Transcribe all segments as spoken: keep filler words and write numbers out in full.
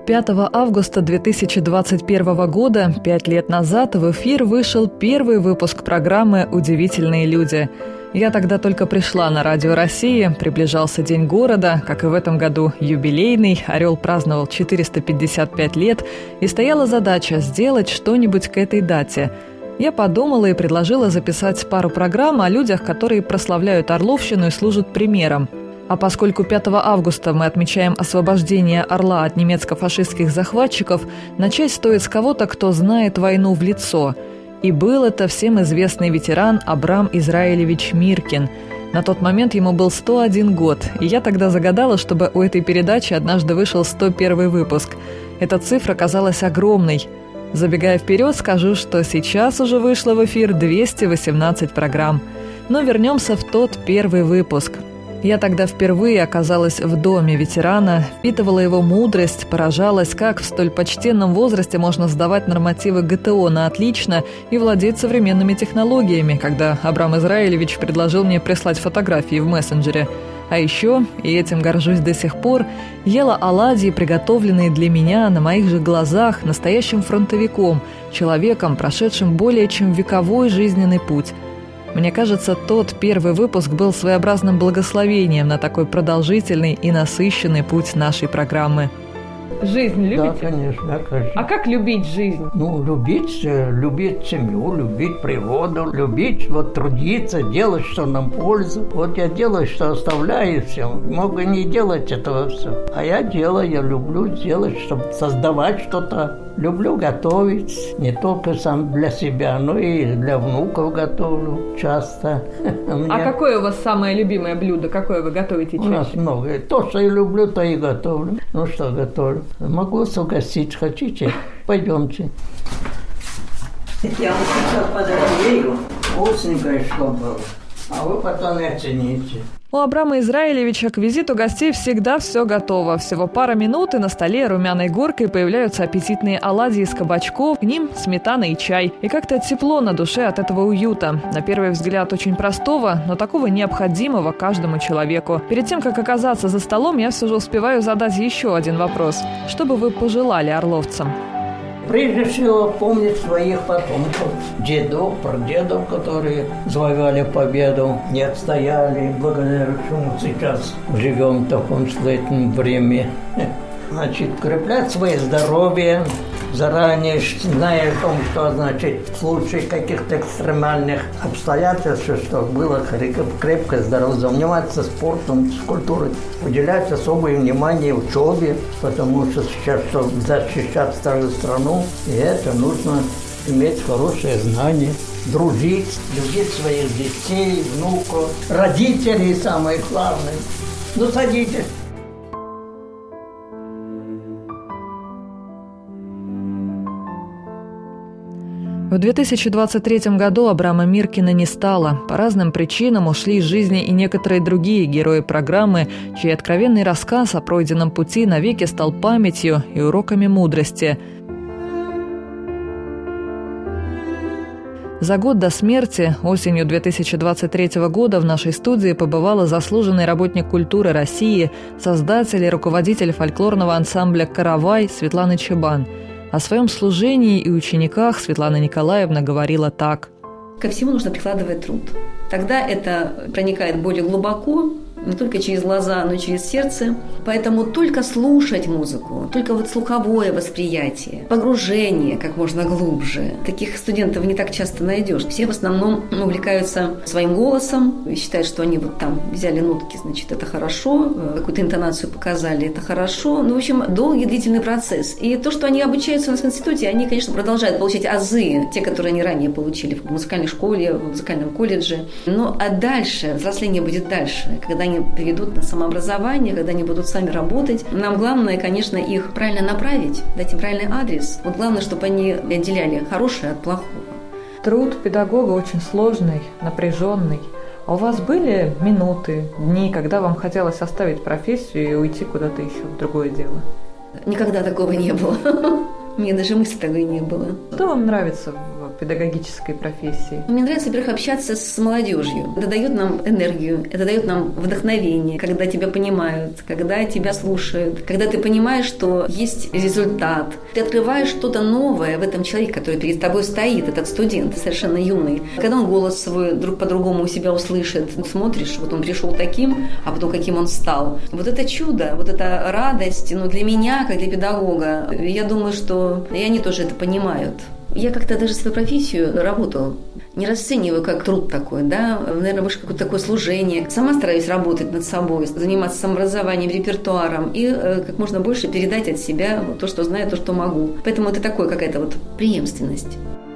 пятого августа две тысячи двадцать первого года, пять лет назад, в эфир вышел первый выпуск программы «Удивительные люди». Я тогда только пришла на Радио России, приближался День города, как и в этом году юбилейный, «Орел» праздновал четыреста пятьдесят пять лет, и стояла задача сделать что-нибудь к этой дате. Я подумала и предложила записать пару программ о людях, которые прославляют Орловщину и служат примером. А поскольку пятого августа мы отмечаем освобождение Орла от немецко-фашистских захватчиков, начать стоит с кого-то, кто знает войну в лицо. И был это всем известный ветеран Абрам Израилевич Миркин. На тот момент ему был сто один год, и я тогда загадала, чтобы у этой передачи однажды вышел сто первый выпуск. Эта цифра казалась огромной. Забегая вперед, скажу, что сейчас уже вышло в эфир двести восемнадцать программ. Но вернемся в тот первый выпуск. Я тогда впервые оказалась в доме ветерана, впитывала его мудрость, поражалась, как в столь почтенном возрасте можно сдавать нормативы ГТО на отлично и владеть современными технологиями, когда Абрам Израилевич предложил мне прислать фотографии в мессенджере. А еще, и этим горжусь до сих пор, ела оладьи, приготовленные для меня на моих же глазах настоящим фронтовиком, человеком, прошедшим более чем вековой жизненный путь. Мне кажется, тот первый выпуск был своеобразным благословением на такой продолжительный и насыщенный путь нашей программы. Жизнь любите? Да, конечно, да, конечно. А как любить жизнь? Ну, любить, любить семью, любить природу, любить, вот трудиться, делать, что нам пользу. Вот я делаю, что оставляю, все. Могу не делать этого все. А я делаю, я люблю делать, чтобы создавать что-то. Люблю готовить, не только сам для себя, но и для внуков готовлю часто. А какое у вас самое любимое блюдо? Какое вы готовите чаще? У нас много. То, что я люблю, то и готовлю. Ну что готовлю? Могу вас угостить. Хотите? Пойдемте. Я вам сейчас подогрею. Вкусненькое, что было. А вы потом и оцените. У Абрама Израилевича к визиту гостей всегда все готово. Всего пара минут, и на столе румяной горкой появляются аппетитные оладьи из кабачков, к ним сметана и чай. И как-то тепло на душе от этого уюта. На первый взгляд очень простого, но такого необходимого каждому человеку. Перед тем, как оказаться за столом, я все же успеваю задать еще один вопрос. Что бы вы пожелали орловцам? Прежде всего, помнить своих потомков, дедов, прадедов, которые завоевали победу, не отстояли, благодаря чему сейчас живем в таком сложном времени. Значит, укреплять свое здоровье, заранее зная о том, что значит в случае каких-то экстремальных обстоятельств, что было крепко здоровье, заниматься спортом, физкультурой, уделять особое внимание учебе, потому что сейчас, чтобы защищать свою страну, и это нужно иметь хорошее знание, дружить, любить своих детей, внуков, родителей, самое главное. Ну, садитесь. В две тысячи двадцать третьем году Абрама Миркина не стало. По разным причинам ушли из жизни и некоторые другие герои программы, чей откровенный рассказ о пройденном пути навеки стал памятью и уроками мудрости. За год до смерти, осенью две тысячи двадцать третьего года, в нашей студии побывала заслуженный работник культуры России, создатель и руководитель фольклорного ансамбля «Каравай» Светлана Чебан. О своем служении и учениках Светлана Николаевна говорила так. Ко всему нужно прикладывать труд. Тогда это проникает более глубоко, не только через глаза, но и через сердце. Поэтому только слушать музыку, только вот слуховое восприятие, погружение как можно глубже. Таких студентов не так часто найдешь. Все в основном увлекаются своим голосом, считают, что они вот там взяли нотки, значит, это хорошо, какую-то интонацию показали, это хорошо. Ну, в общем, долгий длительный процесс. И то, что они обучаются у нас в институте, они, конечно, продолжают получать азы, те, которые они ранее получили в музыкальной школе, в музыкальном колледже. Ну, а дальше, взросление будет дальше, когда они перейдут на самообразование, когда они будут сами работать. Нам главное, конечно, их правильно направить, дать им правильный адрес. Вот главное, чтобы они отделяли хорошее от плохого. Труд педагога очень сложный, напряженный. А у вас были минуты, дни, когда вам хотелось оставить профессию и уйти куда-то еще в другое дело? Никогда такого не было. Мне даже мысли такой не было. Что вам нравится в педагогической профессии? Мне нравится, во-первых, общаться с молодежью. Это дает нам энергию, это дает нам вдохновение, когда тебя понимают, когда тебя слушают, когда ты понимаешь, что есть результат. Ты открываешь что-то новое в этом человеке, который перед тобой стоит, этот студент, совершенно юный. Когда он голос свой друг по-другому у себя услышит, смотришь, вот он пришел таким, а потом каким он стал. Вот это чудо, вот эта радость, ну, для меня, как для педагога, я думаю, что и они тоже это понимают. Я как-то даже свою профессию, работу не расцениваю как труд такой, да, наверное, больше какое-то такое служение. Сама стараюсь работать над собой, заниматься самообразованием, репертуаром и э, как можно больше передать от себя то, что знаю, то, что могу. Поэтому это такое какая-то вот преемственность.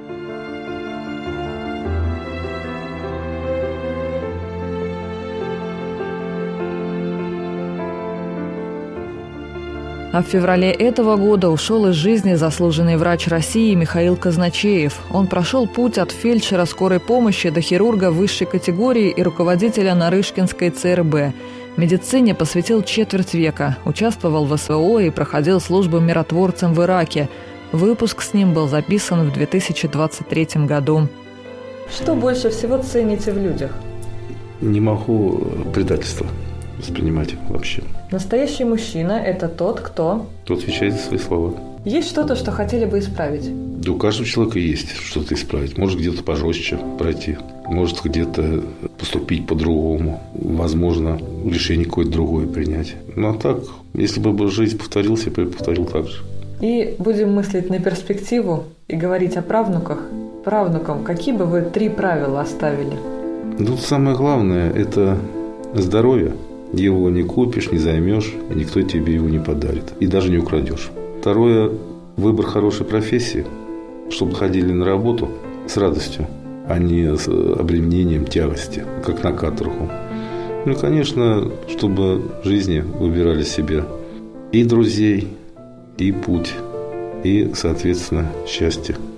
А в феврале этого года ушел из жизни заслуженный врач России Михаил Казначеев. Он прошел путь от фельдшера скорой помощи до хирурга высшей категории и руководителя Нарышкинской ЦРБ. Медицине посвятил четверть века, участвовал в СВО и проходил службу миротворцем в Ираке. Выпуск с ним был записан в две тысячи двадцать третьем году. Что больше всего цените в людях? Не могу предательство воспринимать вообще. Настоящий мужчина – это тот, кто… Кто отвечает за свои слова. Есть что-то, что хотели бы исправить? Да у каждого человека есть что-то исправить. Может, где-то пожестче пройти. Может, где-то поступить по-другому. Возможно, решение какое-то другое принять. Ну, а так, если бы жизнь повторилась, я бы повторил так же. И будем мыслить на перспективу и говорить о правнуках. Правнукам какие бы вы три правила оставили? Ну, самое главное – это здоровье. Его не купишь, не займешь, и никто тебе его не подарит. И даже не украдешь. Второе – выбор хорошей профессии, чтобы ходили на работу с радостью, а не с обременением тягости, как на каторгу. Ну и, конечно, чтобы в жизни выбирали себе и друзей, и путь, и, соответственно, счастье.